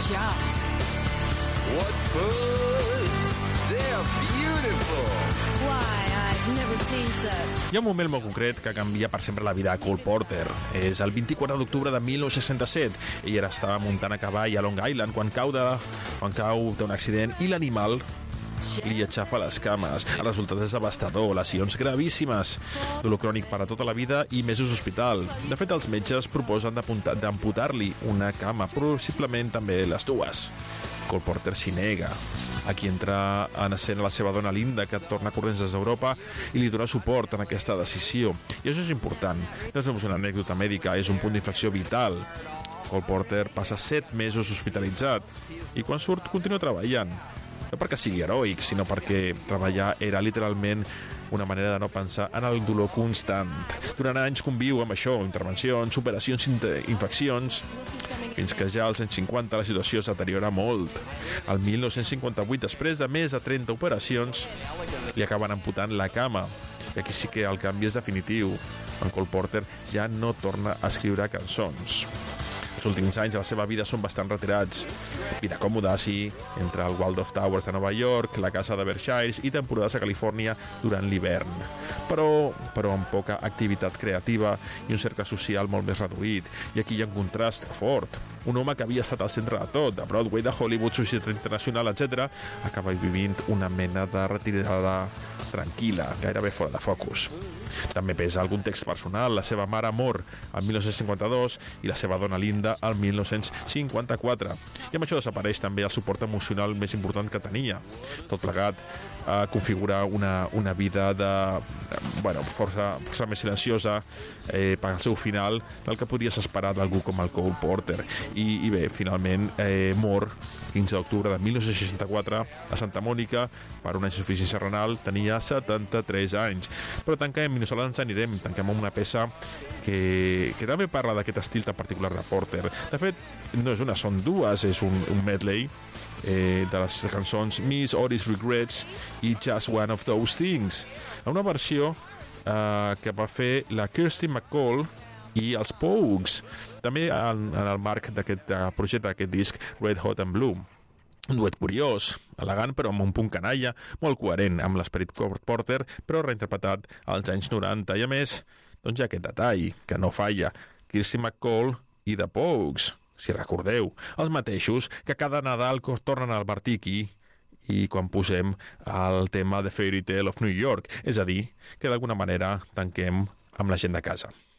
jocks. What furs! They're beautiful! Why, I've never seen such. Hi ha un moment molt concret que canvia per sempre la vida a Cole Porter. És el 24 d'octubre de 1967. Ell estava muntant a cavall a Long Island quan cau, té un accident i l'animal li aixafa les cames. El resultat és devastador, lesions gravíssimes, dolor crònic per a tota la vida i mesos d'hospital. De fet, els metges proposen d'amputar-li una cama, possiblement també les dues. Cole Porter s'hi nega. Aquí entra en escena la seva dona Linda, que torna corrents des d'Europa i li dona suport en aquesta decisió. I això és important. No és només una anècdota mèdica, és un punt d'inflexió vital. Cole Porter passa 7 mesos hospitalitzat i quan surt continua treballant. No perquè sigui heroic, sinó perquè treballar era literalment una manera de no pensar en el dolor constant. Durant anys conviu amb això, intervencions, operacions, infeccions, fins que ja als anys 50 la situació es deteriora molt. El 1958, després de més de 30 operacions, li acaben amputant la cama. I aquí sí que el canvi és definitiu. En Cole Porter ja no torna a escriure cançons. Els últims anys de la seva vida són bastant retirats. Vida còmoda, sí, entre el Waldorf Towers de Nova York, la casa de Berkshire i temporades a Califòrnia durant l'hivern. Però amb poca activitat creativa i un cercle social molt més reduït. I aquí hi ha un contrast fort. Un home que havia estat al centre de tot, de Broadway, de Hollywood, Societat Internacional, etc., acaba vivint una mena de retirada tranquil·la, gairebé fora de focus. També pesa el context personal. La seva mare mor el 1952 i la seva dona Linda el 1954. I amb això desapareix també el suport emocional més important que tenia. Tot plegat configura una vida força més silenciosa per al seu final del que podies esperar d'algú com el Cole Porter. I bé, finalment mor 15 d'octubre de 1964 a Santa Mònica per una insuficiència renal. Tenia 73 anys. Però tanquem, i nosaltres ens anirem, tanquem amb una peça que també parla d'aquest estil tan particular de Porter. De fet, no és una, són dues, és un medley de les cançons Miss Oris Regrets i Just One of Those Things. Una versió que va fer la Kirsty MacColl i els Pogues, també en el marc d'aquest projecte, d'aquest disc Red Hot and Blue. Un duet curiós, elegant però amb un punt canalla, molt coherent amb l'esperit Porter, però reinterpretat als anys 90. I a més, doncs hi ha aquest detall, que no falla, Kirsty MacColl i The Pogues, si recordeu, els mateixos que cada Nadal tornen al Bartiqui i quan posem el tema The Fairy Tale of New York, és a dir, que d'alguna manera tanquem amb la gent de casa.